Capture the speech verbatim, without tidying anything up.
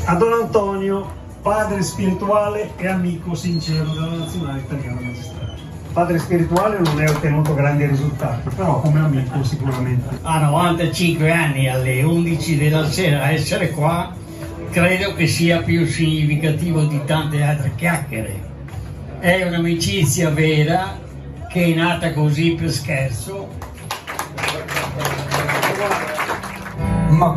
A Don Antonio, padre spirituale e amico sincero della nazionale italiana magistrale. Padre spirituale non è ottenuto grandi risultati, però come amico sicuramente. A novantacinque anni alle undici della sera essere qua credo che sia più significativo di tante altre chiacchiere. È un'amicizia vera che è nata così per scherzo.